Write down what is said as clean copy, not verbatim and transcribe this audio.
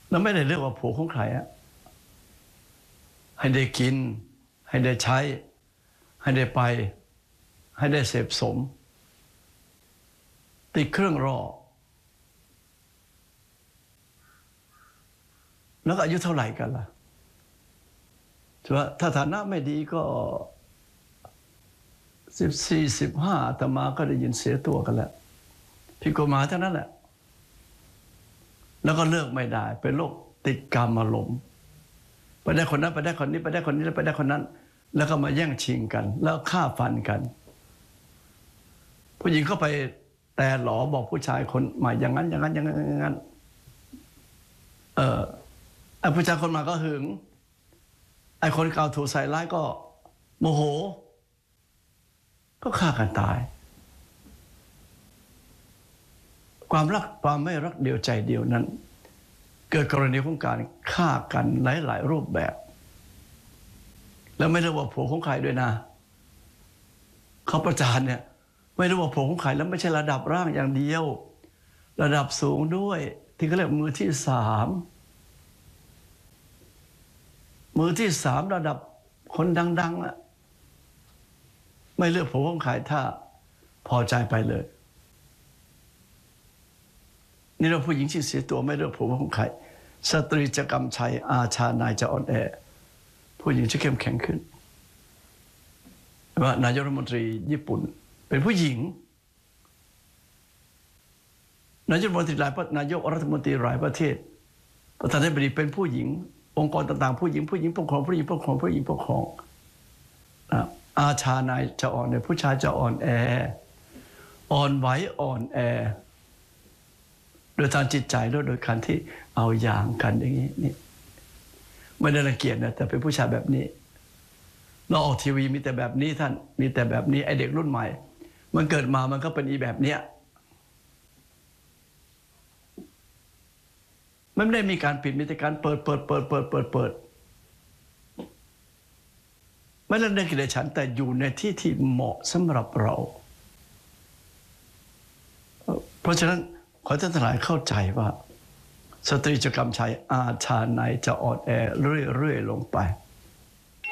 แล้วไม่ได้เลือกว่าผัวของใครอะให้ได้กินให้ได้ใช้ให้ได้ไปให้ได้เสพสมติดเครื่องรอแล้วก็อายุเท่าไหร่กันล่ะถือว่าถ้าฐานะไม่ดีก็14 15อาตมาก็ได้ยินเสียตัวกันแล้วผิดกฎหมายเท่านั้นแหละแล้วก็เลิกไม่ได้เป็นโรคติดกามารมณ์ไปได้คนนั้นไปได้คนนี้ไปได้คนนี้แล้วไปได้คนนั้นแล้วก็มาแย่งชิงกันแล้วฆ่าฟันกันผู้หญิงเข้าไปแต่หลอบอกผู้ชายคนใหม่อย่างนั้นอย่างนั้นอย่างนั้นอย่างนั้นไอ้ผู้ชายคนใหม่ก็หึงไอ้คนเก่าถูกใส่ร้ายก็โมโหก็ฆ่ากันตายความรักความไม่รักเดียวใจเดียวนั้นเกิดกรณีของการฆ่ากันหลายๆรูปแบบแล้วไม่รู้ว่าผัวของใครด้วยนะเขาประจานเนี่ยไม่รู้ว่าผัวของใครแล้วไม่ใช่ระดับร่างอย่างเดียวระดับสูงด้วยที่เขาเรียกมือที่สามระดับคนดังๆอ่ะไม่เลือกผัวของใครถ้าพอใจไปเลยนี่เราผู้หญิงที่เสียตัวไม่เลือกผัวของใครสตรีจะกำชัยอาชานายจะอ่อนแอผู้หญิงจะเข้มแข็งขึ้นว่านายกรัฐมนตรีญี่ปุ่นเป็นผู้หญิงนายกรัฐมนตรีหลายประเทศประธานาธิบดีเป็นผู้หญิงองค์กรต่างๆผู้หญิงปกครองผู้หญิงปกครองผู้หญิงปกครองอาชานายจะอ่อนแอผู้ชายจะอ่อนแออ่อนไหวอ่อนแอโดยทางจิตใจด้วยโดยการที่เอาอย่างกันอย่างนี้นี่ไม่ได้รังเกียจนะแต่เป็นผู้ชายแบบนี้เราออกทีวีมีแต่แบบนี้ท่านมีแต่แบบนี้ไอเด็กรุ่นใหม่มันเกิดมามันก็เป็นอีแบบเนี้ยมันไม่ได้มีการปิดมีแต่การเปิดไม่ได้เรื่องกิเลสฉันแต่อยู่ในที่เหมาะสำหรับเราเพราะฉะนั้นขอท่านทั้งหลายเข้าใจว่าสตรีจะกำชัยอาชานายจะอ่อนแอเรื่อยๆลงไป